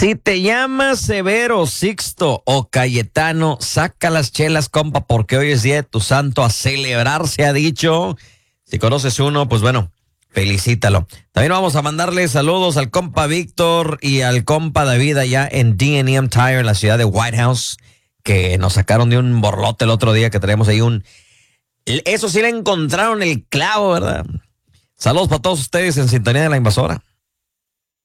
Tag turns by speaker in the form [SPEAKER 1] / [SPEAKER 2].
[SPEAKER 1] Si te llamas Severo, Sixto o Cayetano, saca las chelas, compa, porque hoy es día de tu santo. A celebrar, se ha dicho. Si conoces uno, pues bueno, felicítalo. También vamos a mandarle saludos al compa Víctor y al compa David allá en D&M Tire, en la ciudad de White House, que nos sacaron de un borlote el otro día, que traemos ahí eso sí le encontraron el clavo, ¿verdad? Saludos para todos ustedes en sintonía de La Invasora.